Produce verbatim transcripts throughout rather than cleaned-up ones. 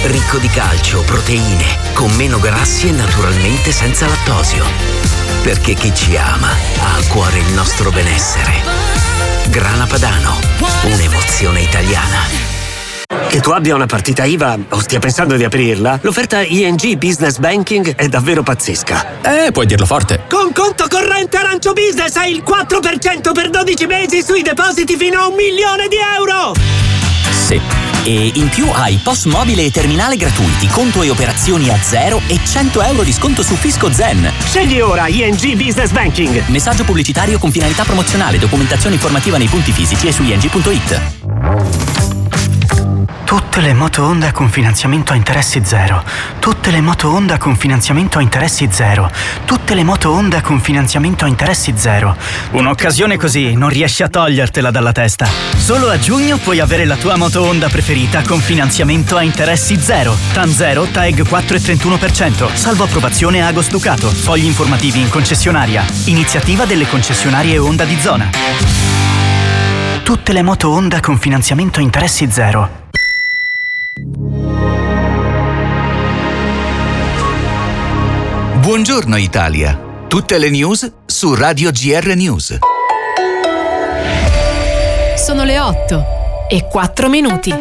Ricco di calcio, proteine, con meno grassi e naturalmente senza lattosio. Perché chi ci ama ha a cuore il nostro benessere. Grana Padano, un'emozione italiana. Che tu abbia una partita I V A o stia pensando di aprirla, l'offerta I N G Business Banking è davvero pazzesca. Eh, puoi dirlo forte. Con conto corrente Arancio Business hai il quattro per cento per dodici mesi sui depositi fino a un milione di euro! Sì. E in più hai P O S mobile e terminale gratuiti, conto e operazioni a zero e cento euro di sconto su Fisco Zen. Scegli ora I N G Business Banking. Messaggio pubblicitario con finalità promozionale, documentazione informativa nei punti fisici e su i n g punto i t. Tutte le moto Honda con finanziamento a interessi zero. Tutte le moto Honda con finanziamento a interessi zero. Tutte le moto Honda con finanziamento a interessi zero. Un'occasione così non riesci a togliertela dalla testa. Solo a giugno puoi avere la tua moto Honda preferita con finanziamento a interessi zero. T A N zero, T A E G quattro virgola trentuno per cento. Salvo approvazione Agos Ducato. Fogli informativi in concessionaria. Iniziativa delle concessionarie Honda di zona. Tutte le moto Honda con finanziamento a interessi zero. Buongiorno Italia. Tutte le news su Radio G R News. Sono le otto e quattro minuti.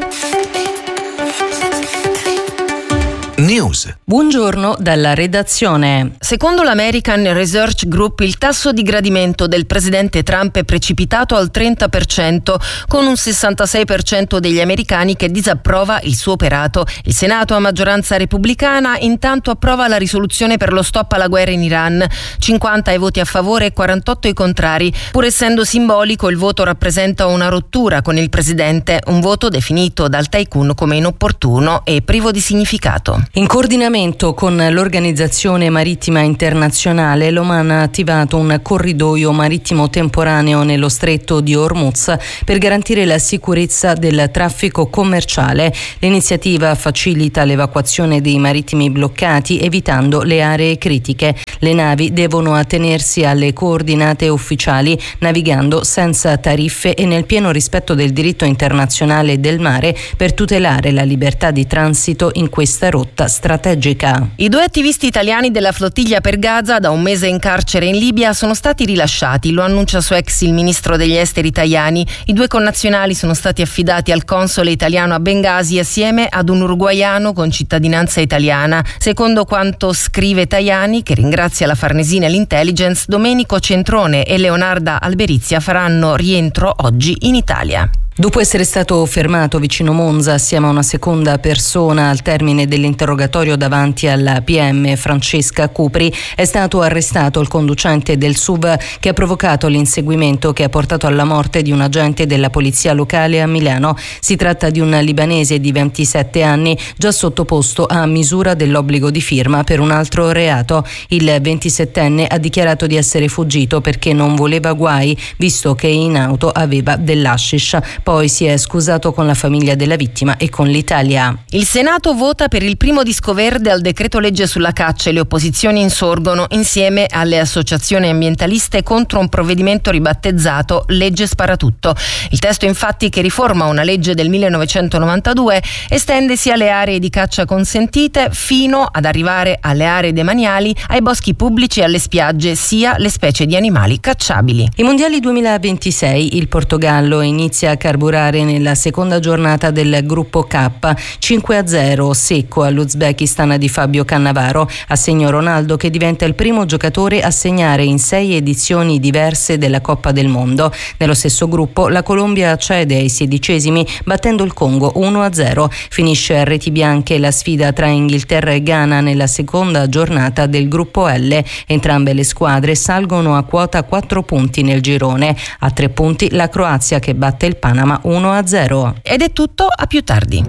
News. Buongiorno dalla redazione. Secondo l'American Research Group, il tasso di gradimento del presidente Trump è precipitato al trenta per cento, con un sessantasei per cento degli americani che disapprova il suo operato. Il Senato, a maggioranza repubblicana, intanto approva la risoluzione per lo stop alla guerra in Iran. cinquanta i voti a favore e quarantotto i contrari. Pur essendo simbolico, il voto rappresenta una rottura con il presidente, un voto definito dal tycoon come inopportuno e privo di significato. In coordinamento con l'Organizzazione Marittima Internazionale, l'Oman ha attivato un corridoio marittimo temporaneo nello stretto di Hormuz per garantire la sicurezza del traffico commerciale. L'iniziativa facilita l'evacuazione dei marittimi bloccati, evitando le aree critiche. Le navi devono attenersi alle coordinate ufficiali, navigando senza tariffe e nel pieno rispetto del diritto internazionale del mare, per tutelare la libertà di transito in questa rotta strategica. I due attivisti italiani della flottiglia per Gaza, da un mese in carcere in Libia, sono stati rilasciati, lo annuncia su X il ministro degli esteri Tajani. I due connazionali sono stati affidati al console italiano a Bengasi assieme ad un uruguaiano con cittadinanza italiana. Secondo quanto scrive Tajani, che ringrazia la Farnesina e l'Intelligence, Domenico Centrone e Leonarda Alberizia faranno rientro oggi in Italia. Dopo essere stato fermato vicino Monza assieme a una seconda persona al termine dell'interrogatorio davanti alla P M Francesca Cupri, è stato arrestato il conducente del S U V che ha provocato l'inseguimento che ha portato alla morte di un agente della polizia locale a Milano. Si tratta di un libanese di ventisette anni, già sottoposto a misura dell'obbligo di firma per un altro reato. Il ventisettenne ha dichiarato di essere fuggito perché non voleva guai, visto che in auto aveva dell'hashish. Poi si è scusato con la famiglia della vittima e con l'Italia. Il Senato vota per il primo disco verde al decreto legge sulla caccia e le opposizioni insorgono insieme alle associazioni ambientaliste contro un provvedimento ribattezzato Legge Sparatutto. Il testo, infatti, che riforma una legge del millenovecentonovantadue, estende sia le aree di caccia consentite fino ad arrivare alle aree demaniali, ai boschi pubblici e alle spiagge, sia le specie di animali cacciabili. I mondiali duemilaventisei, il Portogallo inizia a carburare nella seconda giornata del gruppo K, cinque a zero secco all'Uzbekistan di Fabio Cannavaro, a segno Ronaldo, che diventa il primo giocatore a segnare in sei edizioni diverse della Coppa del Mondo. Nello stesso gruppo la Colombia accede ai sedicesimi battendo il Congo uno a zero. Finisce a reti bianche la sfida tra Inghilterra e Ghana nella seconda giornata del gruppo L. Entrambe le squadre salgono a quota quattro punti nel girone. A tre punti la Croazia, che batte il Panama uno a zero. Ed è tutto, a più tardi.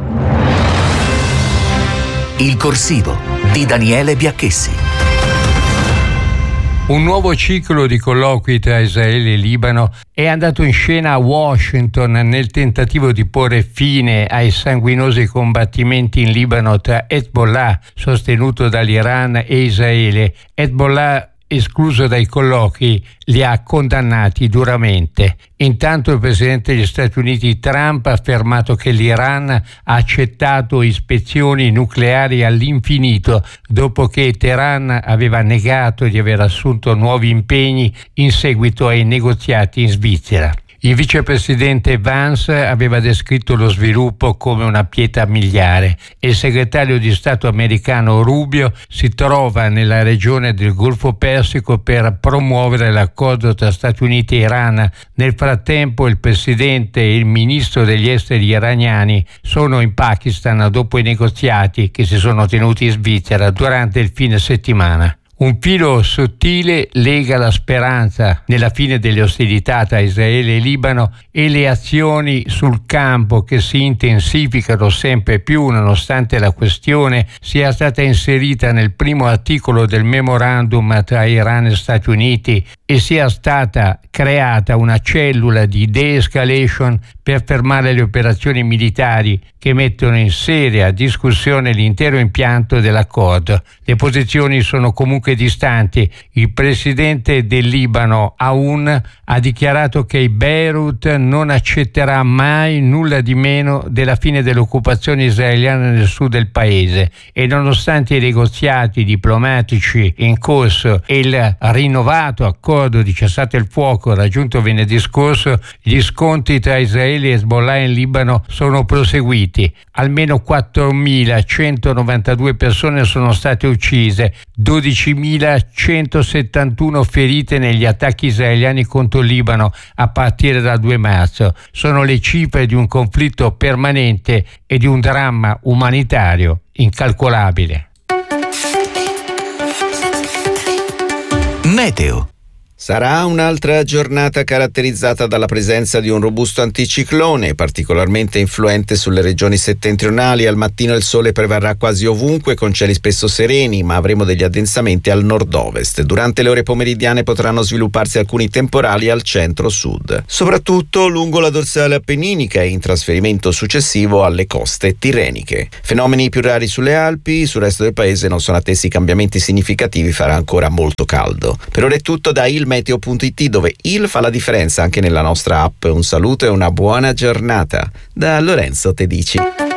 Il corsivo di Daniele Biacchessi. Un nuovo ciclo di colloqui tra Israele e Libano è andato in scena a Washington nel tentativo di porre fine ai sanguinosi combattimenti in Libano tra Hezbollah, sostenuto dall'Iran, e Israele. Hezbollah escluso dai colloqui, li ha condannati duramente. Intanto il presidente degli Stati Uniti Trump ha affermato che l'Iran ha accettato ispezioni nucleari all'infinito dopo che Teheran aveva negato di aver assunto nuovi impegni in seguito ai negoziati in Svizzera. Il vicepresidente Vance aveva descritto lo sviluppo come una pietra miliare e il segretario di Stato americano Rubio si trova nella regione del Golfo Persico per promuovere l'accordo tra Stati Uniti e Iran. Nel frattempo il presidente e il ministro degli esteri iraniani sono in Pakistan dopo i negoziati che si sono tenuti in Svizzera durante il fine settimana. Un filo sottile lega la speranza nella fine delle ostilità tra Israele e Libano e le azioni sul campo che si intensificano sempre più nonostante la questione sia stata inserita nel primo articolo del memorandum tra Iran e Stati Uniti e sia stata creata una cellula di de-escalation per fermare le operazioni militari che mettono in seria discussione l'intero impianto dell'accordo. Le posizioni sono comunque distanti. Il presidente del Libano, Aoun, ha dichiarato che Beirut non accetterà mai nulla di meno della fine dell'occupazione israeliana nel sud del paese e nonostante i negoziati diplomatici in corso e il rinnovato accordo di cessate il fuoco raggiunto venerdì scorso, gli scontri tra Israele e Hezbollah in Libano sono proseguiti. Almeno quattromilacentonovantadue persone sono state uccise, dodicimilacentosettantuno ferite negli attacchi israeliani contro il Libano a partire dal due marzo. Sono le cifre di un conflitto permanente e di un dramma umanitario incalcolabile. Meteo. Sarà un'altra giornata caratterizzata dalla presenza di un robusto anticiclone, particolarmente influente sulle regioni settentrionali. Al mattino il sole prevarrà quasi ovunque con cieli spesso sereni, ma avremo degli addensamenti al nord-ovest. Durante le ore pomeridiane potranno svilupparsi alcuni temporali al centro-sud, soprattutto lungo la dorsale appenninica e in trasferimento successivo alle coste tirreniche. Fenomeni più rari sulle Alpi, sul resto del paese non sono attesi cambiamenti significativi, farà ancora molto caldo. Per ora è tutto da il meteo punto it, dove il fa la differenza anche nella nostra app. Un saluto e una buona giornata da Lorenzo Tedici.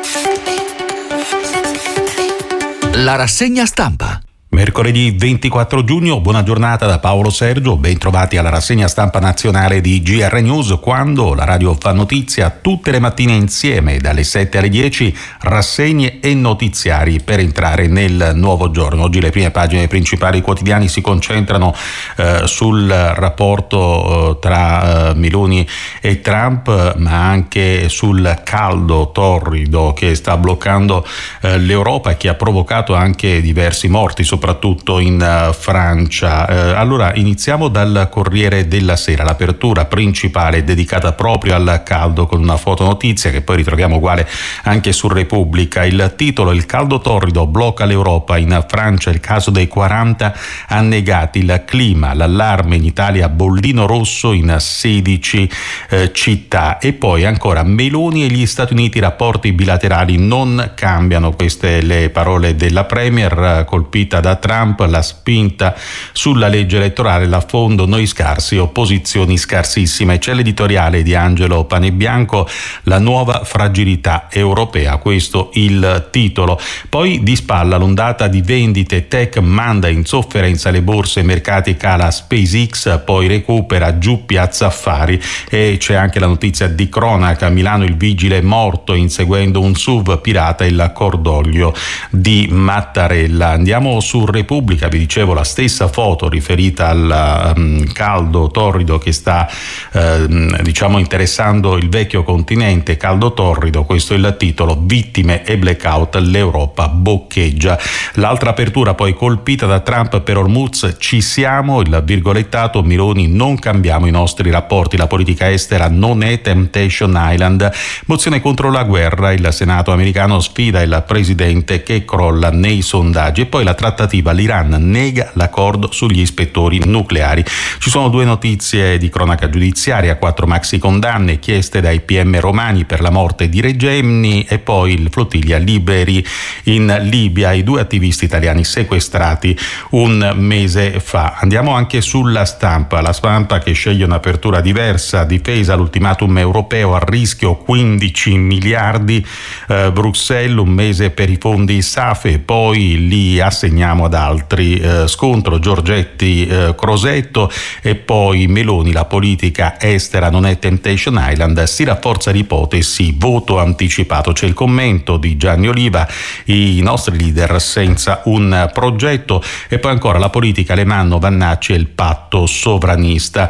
La rassegna stampa. Mercoledì ventiquattro giugno, buona giornata da Paolo Sergio, ben trovati alla rassegna stampa nazionale di G R News, quando la radio fa notizia tutte le mattine insieme dalle sette alle dieci, rassegne e notiziari per entrare nel nuovo giorno. Oggi le prime pagine principali quotidiani si concentrano eh, sul rapporto eh, tra eh, Meloni e Trump, ma anche sul caldo torrido che sta bloccando eh, l'Europa e che ha provocato anche diversi morti, soprattutto soprattutto in uh, Francia. Eh, allora iniziamo dal Corriere della Sera, l'apertura principale è dedicata proprio al caldo con una fotonotizia che poi ritroviamo uguale anche su Repubblica. Il titolo: il caldo torrido blocca l'Europa, in Francia il caso dei quaranta annegati, il clima, l'allarme in Italia, bollino rosso in sedici eh, città. E poi ancora Meloni e gli Stati Uniti, i rapporti bilaterali non cambiano, queste le parole della Premier, colpita da Trump, la spinta sulla legge elettorale, l'affondo, noi scarsi, opposizioni scarsissime. C'è l'editoriale di Angelo Panebianco, la nuova fragilità europea, questo il titolo. Poi di spalla l'ondata di vendite, tech manda in sofferenza le borse, mercati, cala SpaceX, poi recupera, giù Piazza Affari. E c'è anche la notizia di cronaca: a Milano il vigile morto inseguendo un S U V pirata, il cordoglio di Mattarella. Andiamo su Repubblica, vi dicevo, la stessa foto riferita al um, caldo torrido che sta uh, diciamo interessando il vecchio continente. Caldo torrido, questo è il titolo, vittime e blackout, l'Europa boccheggia. L'altra apertura poi: colpita da Trump per Hormuz, ci siamo, il virgolettato, Meloni, non cambiamo i nostri rapporti, la politica estera non è Temptation Island, mozione contro la guerra, il Senato americano sfida il presidente che crolla nei sondaggi. E poi la trattativa, l'Iran nega l'accordo sugli ispettori nucleari. Ci sono due notizie di cronaca giudiziaria: quattro maxi condanne chieste dai P M romani per la morte di Regeni, e poi il flottiglia liberi in Libia, i due attivisti italiani sequestrati un mese fa. Andiamo anche sulla stampa, la stampa che sceglie un'apertura diversa: difesa, l'ultimatum europeo, a rischio quindici miliardi, eh, Bruxelles, un mese per i fondi S A F e poi li assegniamo ad altri, eh, scontro Giorgetti eh, Crosetto e poi Meloni, la politica estera non è Temptation Island, si rafforza l'ipotesi voto anticipato. C'è il commento di Gianni Oliva, i nostri leader senza un progetto, e poi ancora la politica, Alemanno, Vannacci e il patto sovranista.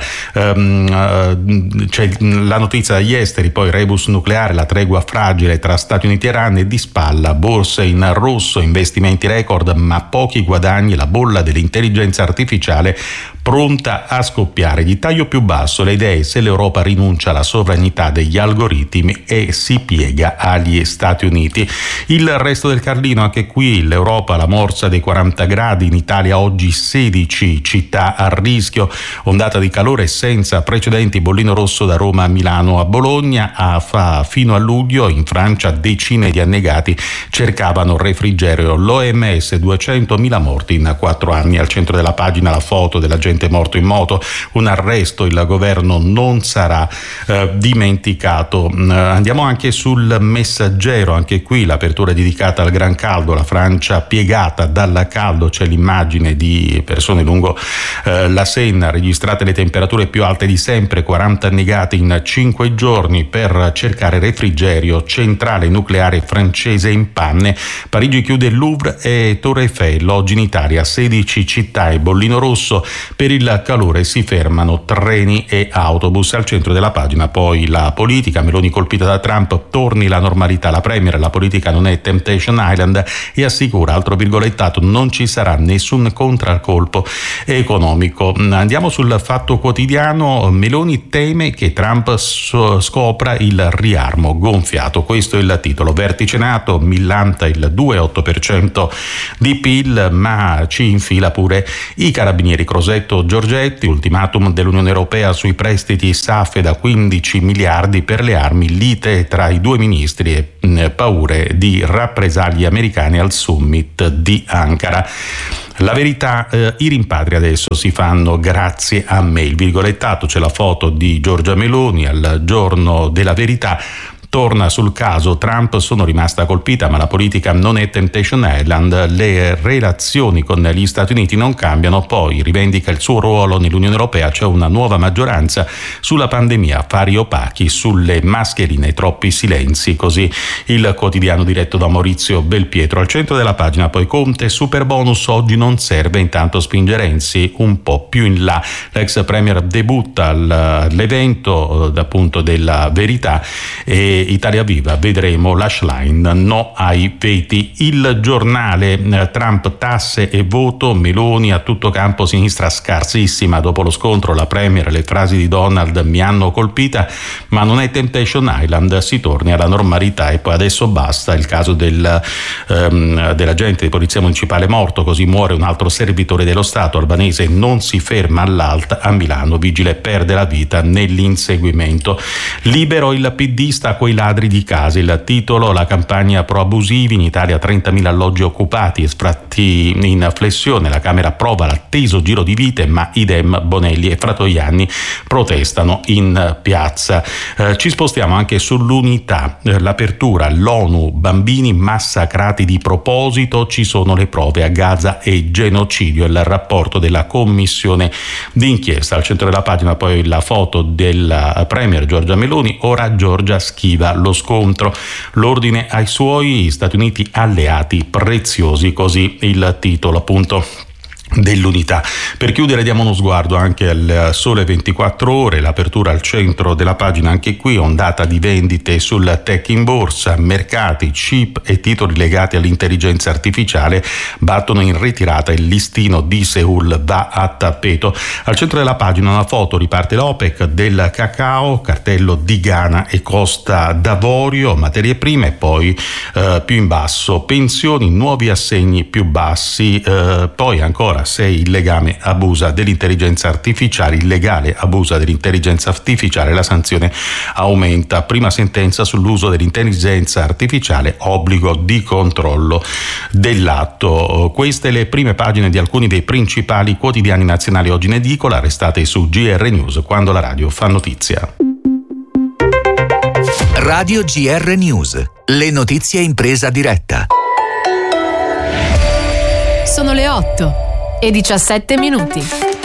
Um, c'è la notizia dagli esteri, poi rebus nucleare, la tregua fragile tra Stati Uniti e Iran, e di spalla borse in rosso, investimenti record ma pochi guadagni, la bolla dell'intelligenza artificiale pronta a scoppiare. Di taglio più basso le idee se l'Europa rinuncia alla sovranità degli algoritmi e si piega agli Stati Uniti. Il resto del Carlino, anche qui l'Europa, la morsa dei quaranta gradi, in Italia oggi sedici città a rischio, ondata di calore senza precedenti, bollino rosso da Roma a Milano a Bologna, a fa, fino a luglio in Francia decine di annegati cercavano refrigerio. L'O M S, duecentomila morti in quattro anni. Al centro della pagina la foto della gente morto in moto, un arresto, il governo non sarà eh, dimenticato. Eh, andiamo anche sul Messaggero, anche qui l'apertura è dedicata al gran caldo, la Francia piegata dal caldo, c'è l'immagine di persone lungo eh, la Senna, registrate le temperature più alte di sempre, quaranta annegati in cinque giorni per cercare refrigerio, centrale nucleare francese in panne, Parigi chiude il Louvre e Torre Eiffel, oggi in Italia sedici città e bollino rosso. Per il calore si fermano treni e autobus. Al centro della pagina poi la politica, Meloni colpita da Trump, torni la normalità, la premier, la politica non è Temptation Island, e assicura, altro virgolettato, non ci sarà nessun contraccolpo economico. Andiamo sul Fatto Quotidiano, Meloni teme che Trump so- scopra il riarmo gonfiato, questo è il titolo. Vertice NATO, millanta il due virgola otto per cento di P I L, ma ci infila pure i carabinieri. Crosetto, Giorgetti, ultimatum dell'Unione Europea sui prestiti S A F da quindici miliardi per le armi, lite tra i due ministri e mh, paure di rappresaglie americane al summit di Ankara. La Verità, eh, i rimpatri adesso si fanno grazie a me, il virgolettato, c'è la foto di Giorgia Meloni al giorno della Verità. Torna sul caso Trump, sono rimasta colpita ma la politica non è Temptation Island, le relazioni con gli Stati Uniti non cambiano, poi rivendica il suo ruolo nell'Unione Europea, c'è una nuova maggioranza, sulla pandemia affari opachi, sulle mascherine troppi silenzi, così il quotidiano diretto da Maurizio Belpietro. Al centro della pagina poi Conte, super bonus oggi non serve, intanto spinge Renzi un po' più in là, l'ex premier debutta all'evento appunto della Verità e Italia Viva, vedremo l'hash line no ai veti. Il Giornale, Trump, tasse e voto, Meloni a tutto campo, sinistra scarsissima dopo lo scontro, la premier, le frasi di Donald mi hanno colpita, ma non è Temptation Island, si torni alla normalità. E poi adesso basta, il caso del, um, dell'agente di polizia municipale morto, così muore un altro servitore dello Stato, albanese non si ferma all'Alt a Milano, vigile perde la vita nell'inseguimento. Libero, il P D sta quei ladri di case, il titolo, la campagna pro abusivi, in Italia trentamila alloggi occupati e sfratti in flessione, la Camera approva l'atteso giro di vite ma idem Bonelli e Fratoianni protestano in piazza. Eh, ci spostiamo anche sull'Unità, eh, l'apertura, l'ONU, bambini massacrati di proposito, ci sono le prove a Gaza e genocidio, il rapporto della commissione d'inchiesta. Al centro della pagina poi la foto della premier Giorgia Meloni, ora Giorgia schiva lo scontro, l'ordine ai suoi Stati Uniti alleati preziosi, così il titolo appunto dell'Unità. Per chiudere diamo uno sguardo anche al Sole ventiquattro Ore, l'apertura al centro della pagina, anche qui ondata di vendite sul tech in borsa, mercati, chip e titoli legati all'intelligenza artificiale battono in ritirata, il listino di Seul va a tappeto. Al centro della pagina una foto, riparte l'OPEC del cacao, cartello di Ghana e Costa d'Avorio, materie prime, e poi eh, più in basso pensioni, nuovi assegni più bassi, eh, poi ancora se il legame abusa dell'intelligenza artificiale, il legale abusa dell'intelligenza artificiale, la sanzione aumenta. Prima sentenza sull'uso dell'intelligenza artificiale, obbligo di controllo dell'atto. Queste le prime pagine di alcuni dei principali quotidiani nazionali oggi in edicola, restate su G R News quando la radio fa notizia. Radio G R News, le notizie in presa diretta. Sono le otto e diciassette minuti.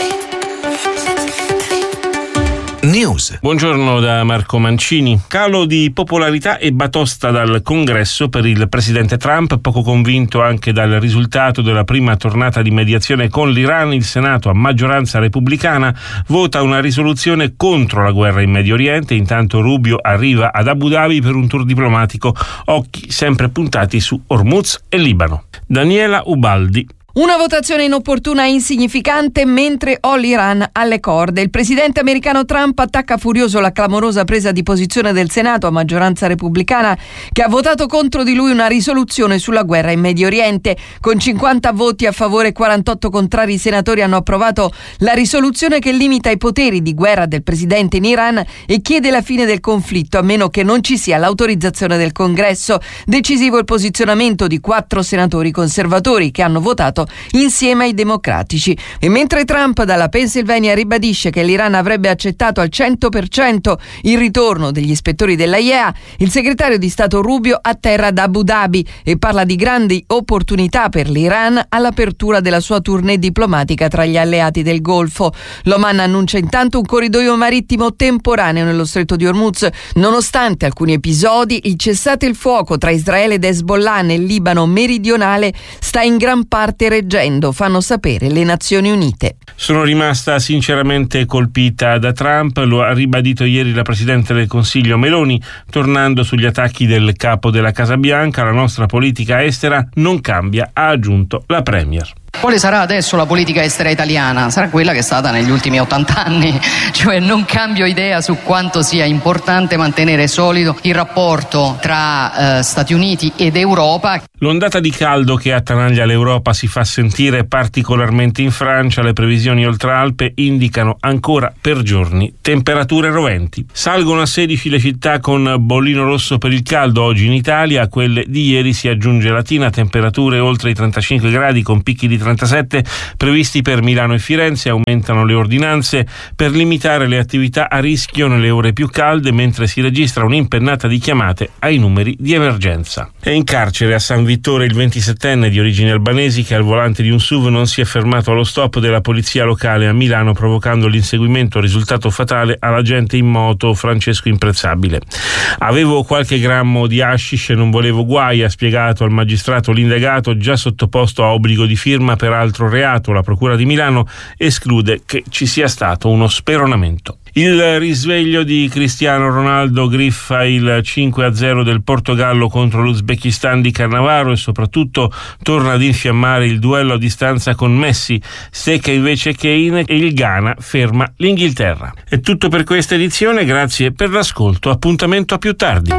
News. Buongiorno da Marco Mancini. Calo di popolarità e batosta dal Congresso per il presidente Trump, poco convinto anche dal risultato della prima tornata di mediazione con l'Iran. Il Senato, a maggioranza repubblicana, vota una risoluzione contro la guerra in Medio Oriente. Intanto Rubio arriva ad Abu Dhabi per un tour diplomatico, occhi sempre puntati su Hormuz e Libano. Daniela Ubaldi. Una votazione inopportuna e insignificante mentre ho l'Iran alle corde. Il presidente americano Trump attacca furioso la clamorosa presa di posizione del Senato a maggioranza repubblicana, che ha votato contro di lui una risoluzione sulla guerra in Medio Oriente. Con cinquanta voti a favore e quarantotto contrari, i senatori hanno approvato la risoluzione che limita i poteri di guerra del presidente in Iran e chiede la fine del conflitto, a meno che non ci sia l'autorizzazione del Congresso. Decisivo il posizionamento di quattro senatori conservatori che hanno votato insieme ai democratici. E mentre Trump dalla Pennsylvania ribadisce che l'Iran avrebbe accettato al cento per cento il ritorno degli ispettori della I E A, il segretario di Stato Rubio atterra ad Abu Dhabi e parla di grandi opportunità per l'Iran all'apertura della sua tournée diplomatica tra gli alleati del Golfo. L'Oman annuncia intanto un corridoio marittimo temporaneo nello stretto di Hormuz. Nonostante alcuni episodi, il cessate il fuoco tra Israele ed Hezbollah nel Libano meridionale sta in gran parte reggendo, fanno sapere le Nazioni Unite. Sono rimasta sinceramente colpita da Trump, lo ha ribadito ieri la Presidente del Consiglio Meloni, tornando sugli attacchi del capo della Casa Bianca. La nostra politica estera non cambia, ha aggiunto la Premier. Quale sarà adesso la politica estera italiana? Sarà quella che è stata negli ultimi ottanta anni, cioè non cambio idea su quanto sia importante mantenere solido il rapporto tra eh, Stati Uniti ed Europa. L'ondata di caldo che attanaglia l'Europa si fa sentire particolarmente in Francia. Le previsioni oltralpe indicano ancora per giorni temperature roventi. Salgono a sedici le città con bollino rosso per il caldo oggi in Italia. A quelle di ieri si aggiunge Latina, temperature oltre i trentacinque gradi con picchi di trentasette previsti per Milano e Firenze. Aumentano le ordinanze per limitare le attività a rischio nelle ore più calde, mentre si registra un'impennata di chiamate ai numeri di emergenza. È in carcere a San Vittore il ventisettenne di origini albanesi che al volante di un S U V non si è fermato allo stop della polizia locale a Milano, provocando l'inseguimento risultato fatale all'agente in moto Francesco Imprezzabile. Avevo qualche grammo di hashish e non volevo guai, ha spiegato al magistrato l'indagato, già sottoposto a obbligo di firma per altro reato. La procura di Milano esclude che ci sia stato uno speronamento. Il risveglio di Cristiano Ronaldo griffa il cinque a zero del Portogallo contro l'Uzbekistan di Cannavaro e soprattutto torna ad infiammare il duello a distanza con Messi. Secca invece Kane e il Ghana ferma l'Inghilterra. È tutto per questa edizione, grazie per l'ascolto, appuntamento a più tardi.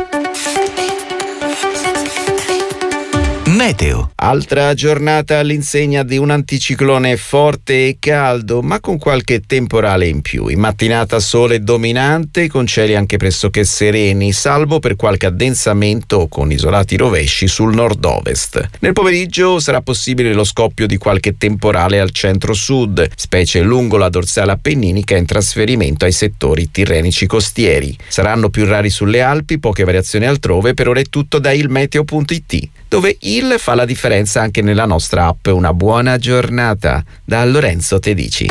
Meteo. Altra giornata all'insegna di un anticiclone forte e caldo, ma con qualche temporale in più. In mattinata sole dominante, con cieli anche pressoché sereni, salvo per qualche addensamento con isolati rovesci sul nord-ovest. Nel pomeriggio sarà possibile lo scoppio di qualche temporale al centro-sud, specie lungo la dorsale appenninica in trasferimento ai settori tirrenici costieri. Saranno più rari sulle Alpi, poche variazioni altrove. Per ora è tutto da ilmeteo punto it, dove il fa la differenza anche nella nostra app. Una buona giornata da Lorenzo Tedici.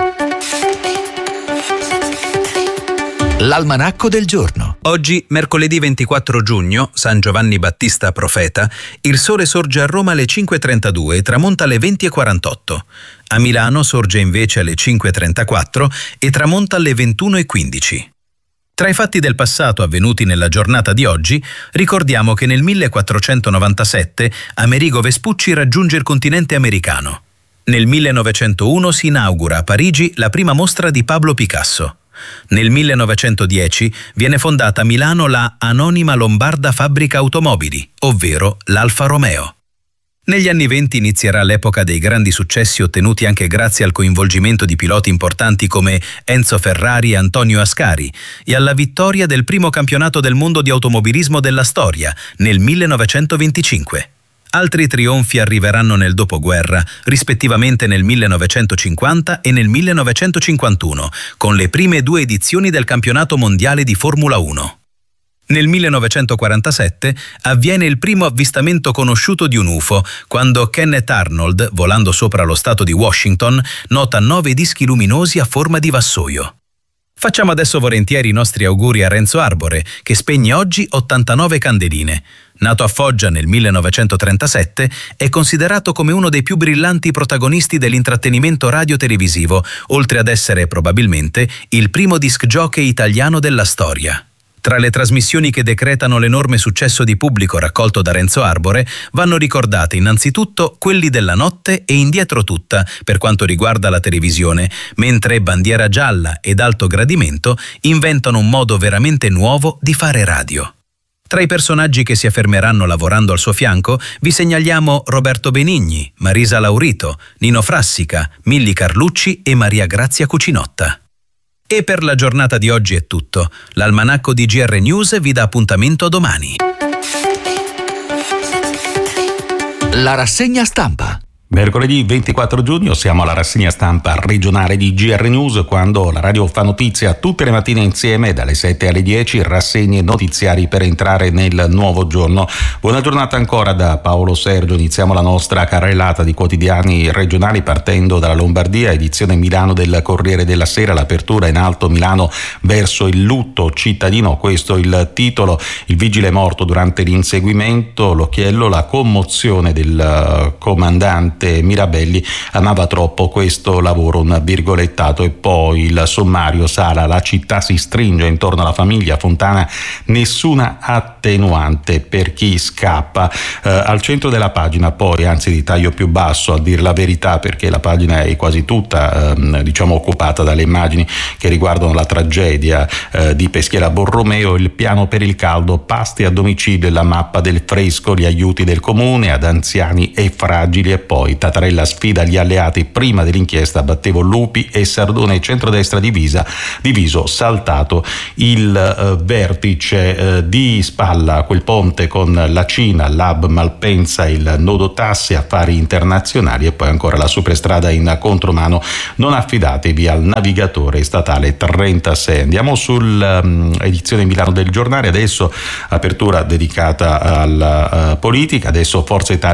L'almanacco del giorno. Oggi, mercoledì ventiquattro giugno, San Giovanni Battista Profeta, il sole sorge a Roma alle cinque e trentadue e tramonta alle venti e quarantotto. A Milano sorge invece alle cinque e trentaquattro e tramonta alle ventuno e quindici. Tra i fatti del passato avvenuti nella giornata di oggi, ricordiamo che nel millequattrocentonovantasette Amerigo Vespucci raggiunge il continente americano. Nel millenovecentouno si inaugura a Parigi la prima mostra di Pablo Picasso. Nel millenovecentodieci viene fondata a Milano la Anonima Lombarda Fabbrica Automobili, ovvero l'Alfa Romeo. Negli anni venti inizierà l'epoca dei grandi successi ottenuti anche grazie al coinvolgimento di piloti importanti come Enzo Ferrari e Antonio Ascari e alla vittoria del primo campionato del mondo di automobilismo della storia nel millenovecentoventicinque. Altri trionfi arriveranno nel dopoguerra, rispettivamente nel millenovecentocinquanta e nel millenovecentocinquantuno, con le prime due edizioni del campionato mondiale di Formula uno. Nel millenovecentoquarantasette avviene il primo avvistamento conosciuto di un U F O, quando Kenneth Arnold, volando sopra lo stato di Washington, nota nove dischi luminosi a forma di vassoio. Facciamo adesso volentieri i nostri auguri a Renzo Arbore, che spegne oggi ottantanove candeline. Nato a Foggia nel millenovecentotrentasette, è considerato come uno dei più brillanti protagonisti dell'intrattenimento radio-televisivo, oltre ad essere probabilmente il primo disc jockey italiano della storia. Tra le trasmissioni che decretano l'enorme successo di pubblico raccolto da Renzo Arbore vanno ricordate innanzitutto Quelli della notte e Indietro tutta per quanto riguarda la televisione, mentre Bandiera gialla ed Alto gradimento inventano un modo veramente nuovo di fare radio. Tra i personaggi che si affermeranno lavorando al suo fianco vi segnaliamo Roberto Benigni, Marisa Laurito, Nino Frassica, Milly Carlucci e Maria Grazia Cucinotta. E per la giornata di oggi è tutto. L'almanacco di G R News vi dà appuntamento domani. La rassegna stampa. Mercoledì ventiquattro giugno siamo alla rassegna stampa regionale di G R News, quando la radio fa notizia tutte le mattine insieme dalle sette alle dieci, rassegne notiziari per entrare nel nuovo giorno. Buona giornata ancora da Paolo Sergio. Iniziamo la nostra carrellata di quotidiani regionali partendo dalla Lombardia, edizione Milano del Corriere della Sera, l'apertura in alto: Milano verso il lutto cittadino, questo il titolo. Il vigile morto durante l'inseguimento, l'occhiello, la commozione del comandante Mirabelli, amava troppo questo lavoro, un virgolettato. E poi il sommario: Sala, la città si stringe intorno alla famiglia Fontana, nessuna attenuante per chi scappa. Eh, al centro della pagina poi, anzi di taglio più basso a dir la verità, perché la pagina è quasi tutta eh, diciamo occupata dalle immagini che riguardano la tragedia eh, di Peschiera Borromeo, il piano per il caldo, pasti a domicilio, la mappa del fresco, gli aiuti del comune ad anziani e fragili. E poi Tattarella sfida gli alleati: prima dell'inchiesta battevo lupi e Sardone, e centrodestra divisa, diviso, saltato il eh, vertice eh, di spalla a quel ponte con la Cina, l'hub Malpensa, il nodo tasse, affari internazionali. E poi ancora la superstrada in contromano: non affidatevi al navigatore statale trentasei. Andiamo sull'edizione um, Milano del giornale, adesso apertura dedicata alla uh, politica. Adesso Forza Italia